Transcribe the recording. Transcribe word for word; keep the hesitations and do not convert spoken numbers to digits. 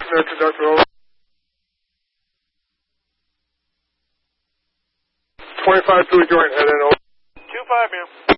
there, conductor, over. twenty-five to a joint, head in, over. two five, ma'am.